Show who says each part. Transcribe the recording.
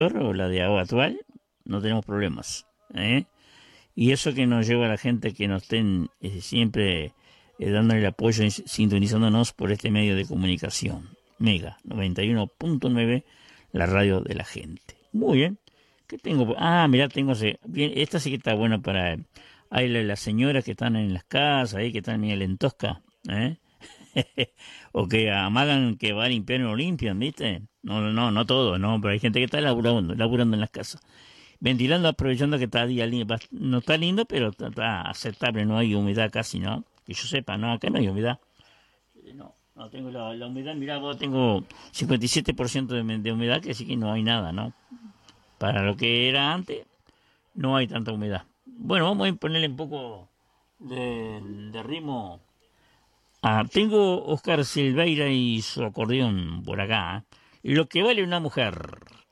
Speaker 1: o la de agua actual, no tenemos problemas. ¿Eh? Y eso que nos lleva a la gente que nos estén siempre dándole el apoyo y sintonizándonos por este medio de comunicación. Mega 91.9, la radio de la gente. Muy bien. ¿Qué tengo? Ah, mirá, tengo... Bien, esta sí que está buena para... Hay las señoras que están en las casas, ahí que están medio lentosca, ¿eh? O que amagan que va a limpiar y no limpian, ¿viste? No todo, no, pero hay gente que está laburando en las casas. Ventilando, aprovechando que está día lindo. No está lindo, pero está aceptable, no hay humedad casi, ¿no? Que yo sepa, no, acá no hay humedad. No tengo la humedad, mirá, vos tengo 57% de humedad, que sí que no hay nada, ¿no? Para lo que era antes, no hay tanta humedad. Bueno, vamos a ponerle un poco de ritmo. Ah, tengo Oscar Silveira y su acordeón por acá. ¿Eh? Lo que vale una mujer.